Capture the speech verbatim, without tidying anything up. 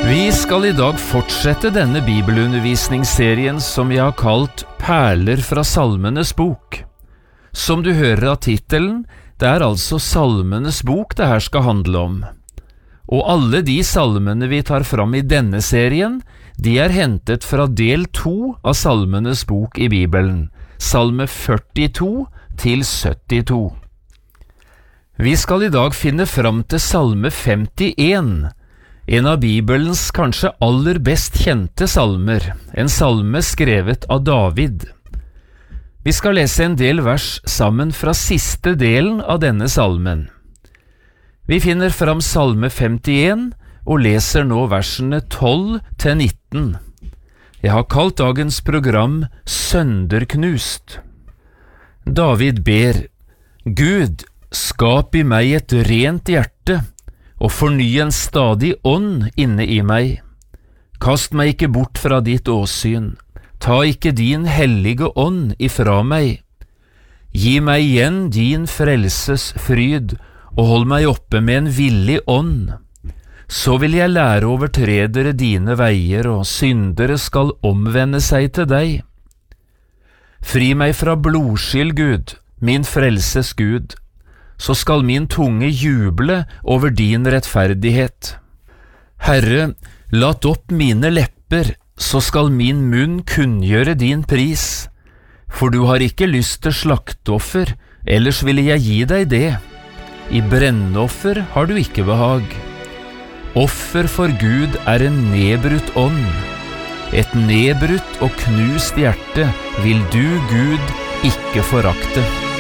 Vi skal i dag fortsette denne bibelundervisningsserien som jeg har kalt Perler fra Salmenes bok. Som du hører av titelen, det er altså Salmenes bok det her skal handle om. Og alle de salmene vi tar fram i denne serien, de er hentet fra del to av Salmenes bok i Bibelen, salme førtito til syttito. Vi skal i dag finne fram til salme femtien, en av Bibelens kanskje aller best kjente salmer, en salme skrevet av David. Vi skal lese en del vers sammen fra siste delen av denne salmen. Vi finner fram salme femtien og leser nå versene tolv til nitten. Jeg har kalt dagens program Sønderknust. David ber, Gud, skap i meg et rent hjerte, og forny en stadig ånd inne i meg. Kast meg ikke bort fra ditt åsyn, ta ikke din hellige ånd ifra meg. Gi meg igjen din frelses fryd, og hold meg oppe med en villig ånd. Så vil jeg lære overtredere dine veier, og syndere skal omvende seg til deg. Fri meg fra blodskyld, Gud, min frelses Gud, så skal min tunge juble over din rettferdighet. Herre, lat opp mine lepper, så skal min munn kunngjøre din pris. For du har ikke lyst til slakteoffer, ellers ville jeg gi deg det. I brennoffer har du ikke behag. Offer for Gud er en nedbrutt ånd. Et nedbrutt og knust hjerte vil du, Gud, ikke forakte.